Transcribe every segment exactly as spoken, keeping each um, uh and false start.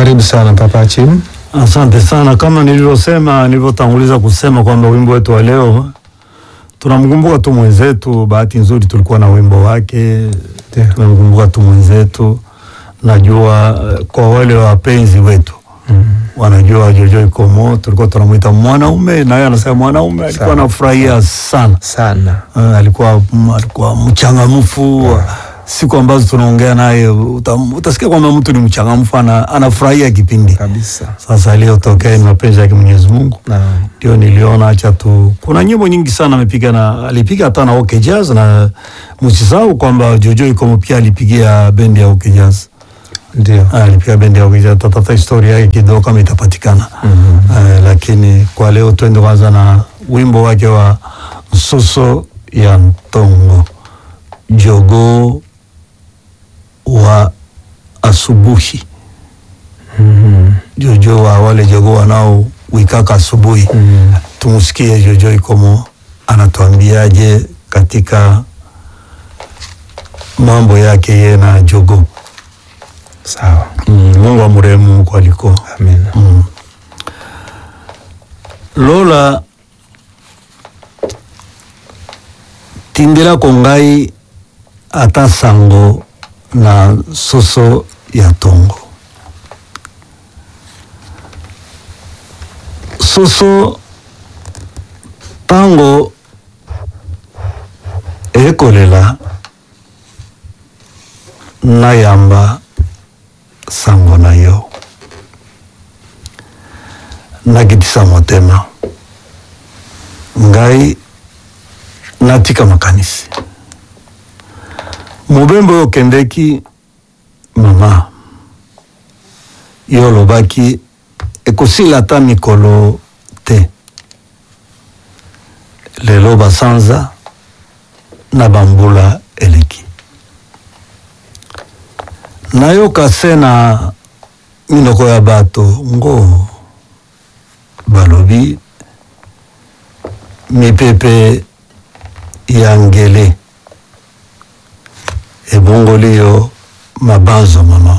Karibu sana Papa Achim. Asante sana. Kama nilivyosema, nilivyotanguliza kusema kwamba wimbo wetu wa leo tunamkumbuka tu mwenzetu. Bahati nzuri tulikuwa na wimbo wake, tunamkumbuka tu mwenzetu. Najua kwa wale wapenzi wetu mm. wanajua Jojo Ikomo, tulikuwa tunamuita mwanaume, na yeye anasema mwanaume alikuwa anafurahia sana sana. Uh, alikuwa alikuwa mchangamfu. Yeah. Siku ambazo tunaongea naye utasikia kwamba mtu ni mchangamfu, ana anafurahia kipindi kabisa. Sasa leo tokea ni mapenzi ya Mwenyezi Mungu. Ndio niliona acha tu. Kuna nyimbo nyingi sana amepiga, na alipiga hata na OK Jazz, na msisahau kwamba Jojo Ikomo pia alipigia bendi ya OK Jazz. Ndio. Alipiga bendi ya OK Jazz. Tata historia yake kidogo kama itapatikana. Mm -hmm. uh, lakini kwa leo twende kwanza na wimbo wake wa Msoso ya Ntongo, Jogo wa asubuhi. Mm -hmm. Jojo wa wale jogo wanao wikaka asubuhi. Mm -hmm. Tumusikie Jojo Ikomo anatuambiaje katika mambo yake yeye na jogo. Sawa. Mm, Mungu amrehemu kwa aliko. Amen. Mm. Lola tindela kongai ata sango na soso ya tongo. Soso tango ekolela na yamba sango na yo nagitisa motema ngai natika makanisi mobembo yo kendeki mama yo lobaki ekosila ta mikolo te lelo basanza na bambula eleki nayoka se na minoko ya bato ngo balobi mipepe ya ngele ebongoli yo mabanzo mama.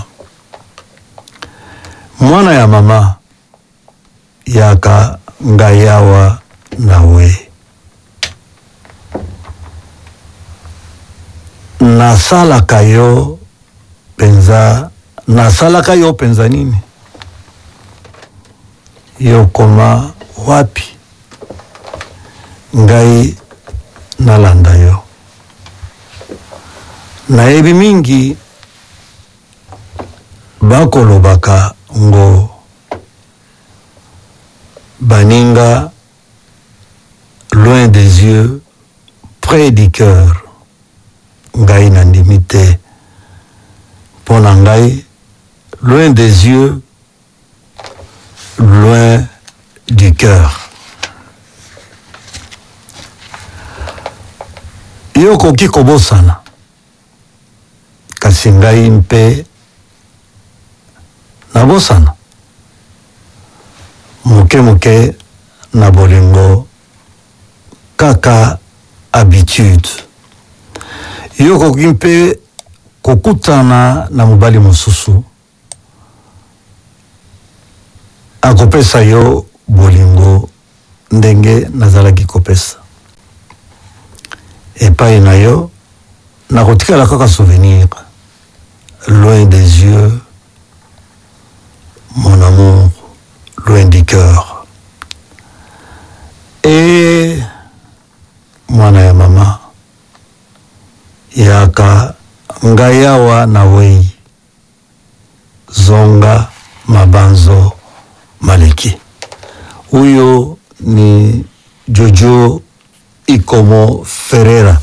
Mwana ya mama yaka ngayawa nawe nasalaka yo penza, nasalaka yo penza nini yo koma wapi ngai nalanda yo na ebi mingi bakolobaka ngo baninga loin des yeux près du cœur ngai nandimite pona ngai loin des yeux loin du cœur. Yo koki kobosana kasi ngai mpe nabosana moke moke na bolingo kaka habitude. Yo koki mpe kokutana na mobali mosusu akopesa yo bolingo ndenge nazalaki kopesa epai na yo nakotikala kaka souvenir loin des yeux mon amour loin du cœur. Et mwana ya mama yaka ngayawa na wei zonga mabanzo maleki. Huyo ni Jojo Ikomo Ferreira.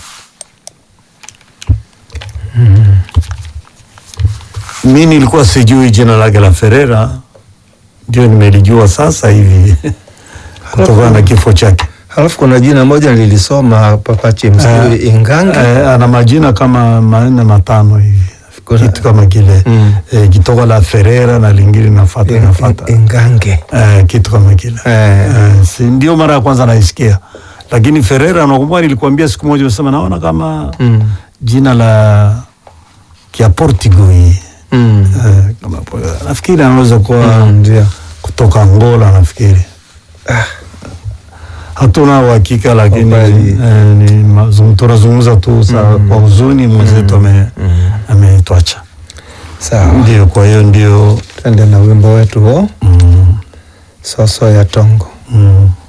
Mm. Mimi nilikuwa sijui jina lake la Ferreira, ndio nimelijua sasa hivi kutokana na kifo chake. Halafu kuna jina moja nilisoma Papa Achim, uh, Ingange. Uh, ana majina kama manne matano hivi. Kitu kama kile. Mm. Eh, kitoka la Ferreira na lingine nafuata in, nafuata. Ingange. Eh, kitu kama kile. Eh, uh, si ndio mara ya kwanza naisikia. Lakini Ferreira nakumbuka nilikwambia siku moja nimesema naona kama mm. jina la kia Portugal. Mm. Uh, kama nafikiri anaweza kuwa Mm, ndio. kutoka Angola nafikiri. Ah, Hatuna uhakika lakini Kweli. eh, ni mazungumzo tunazungumza tu sa Mm. kwa huzuni mwenzetu ame mm. ametwacha. Sawa. Ndio, kwa hiyo ndio Twende na wimbo wetu huo mm, Soso ya Tongo. mm.